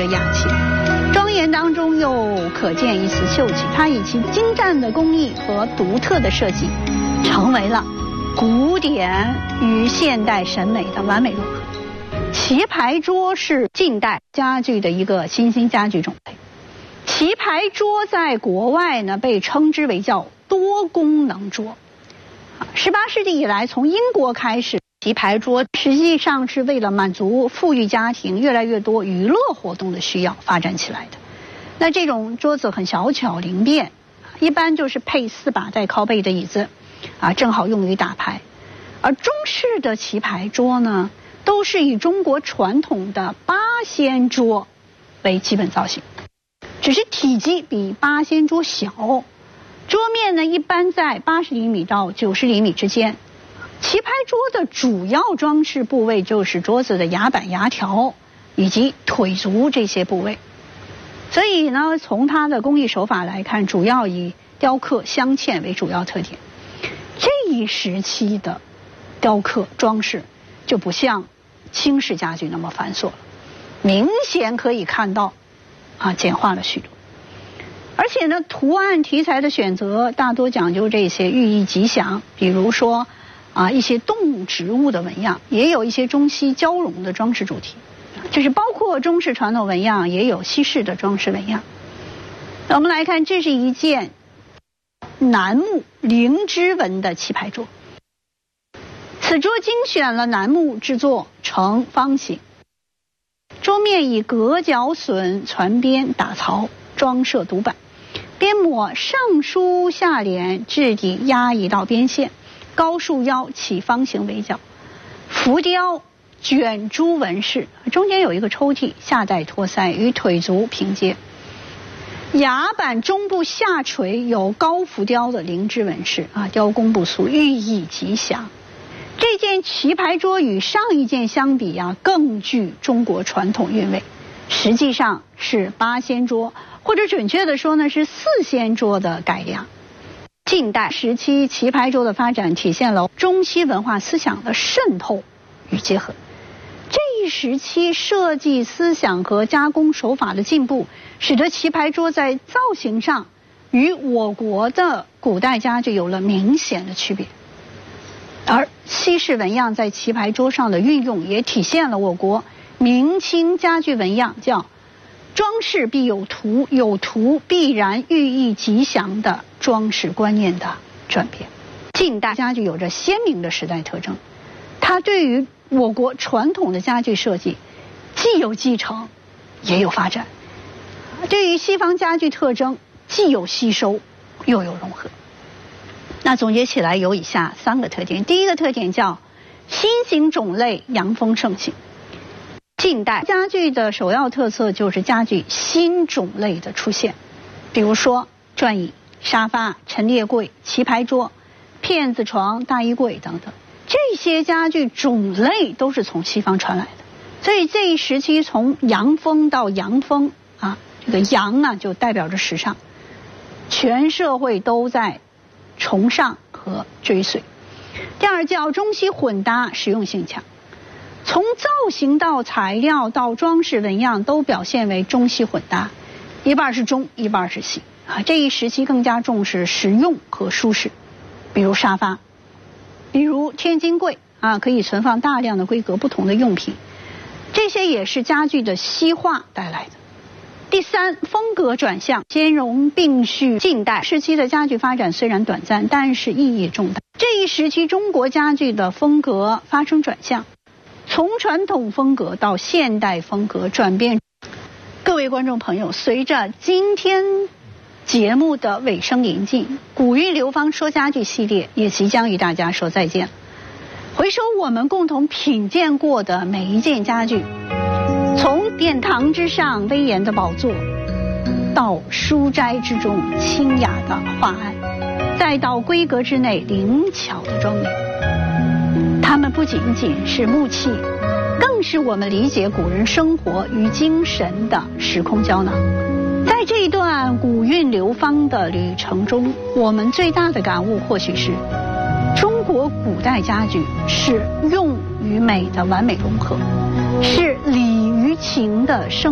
着雅气，庄严当中又可见一丝秀气。它以其精湛的工艺和独特的设计，成为了古典与现代审美的完美融合。棋牌桌是近代家具的一个新兴家具种类。棋牌桌在国外呢被称之为叫多功能桌。18世纪以来，从英国开始，棋牌桌实际上是为了满足富裕家庭越来越多娱乐活动的需要发展起来的。那这种桌子很小巧灵便，一般就是配4把带靠背的椅子，正好用于打牌。而中式的棋牌桌呢，都是以中国传统的八仙桌为基本造型，只是体积比八仙桌小，桌面呢一般在80厘米到90厘米之间。棋牌桌的主要装饰部位就是桌子的牙板、牙条以及腿足这些部位。所以呢，从它的工艺手法来看，主要以雕刻、镶嵌为主要特点。这一时期的雕刻装饰就不像清式家具那么繁琐了，明显可以看到简化了许多。而且呢，图案题材的选择大多讲究这些寓意吉祥，比如说一些动物植物的纹样，也有一些中西交融的装饰主题，就是包括中式传统纹样，也有西式的装饰纹样。我们来看，这是一件楠木灵芝纹的棋牌桌。此桌精选了楠木制作成方形，桌面以隔角榫攒边打槽装设独板，边抹上书下联，质地压一道边线，高束腰起方形围角，浮雕卷珠纹饰，中间有一个抽屉，下带托腮，与腿足平接。牙板中部下垂有高浮雕的灵芝纹饰，雕工不俗，寓意吉祥。这件棋牌桌与上一件相比更具中国传统韵味，实际上是八仙桌，或者准确的说呢，是4仙桌的改良。近代时期棋牌桌的发展体现了中西文化思想的渗透与结合。这一时期设计思想和加工手法的进步，使得棋牌桌在造型上与我国的古代家具有了明显的区别。而西式纹样在棋牌桌上的运用，也体现了我国明清家具纹样叫装饰必有图，有图必然寓意吉祥的装饰观念的转变。近代家具有着鲜明的时代特征，它对于我国传统的家具设计既有继承也有发展，对于西方家具特征既有吸收又有融合。那总结起来有以下3个特点。第一个特点叫新型种类洋风盛行。近代家具的首要特色就是家具新种类的出现，比如说转椅、沙发、陈列柜、棋牌桌、片子床、大衣柜等等，这些家具种类都是从西方传来的。所以这一时期从洋风到洋风这个洋就代表着时尚，全社会都在崇尚和追随。第二叫中西混搭，实用性强，从造型到材料到装饰纹样都表现为中西混搭，一半是中一半是西这一时期更加重视实用和舒适，比如沙发，比如天津柜可以存放大量的规格不同的用品，这些也是家具的西化带来的。第3，风格转向，兼容并蓄。近代时期的家具发展虽然短暂，但是意义重大。这一时期中国家具的风格发生转向，从传统风格到现代风格转变。各位观众朋友，随着今天节目的尾声临近，古韵流芳说家具系列也即将与大家说再见。回首我们共同品鉴过的每一件家具，从殿堂之上威严的宝座，到书斋之中清雅的画案，再到闺阁之内灵巧的庄严，它们不仅仅是木器，更是我们理解古人生活与精神的时空胶囊。在这一段古韵流芳的旅程中，我们最大的感悟或许是中国古代家具是用与美的完美融合，是礼与情的生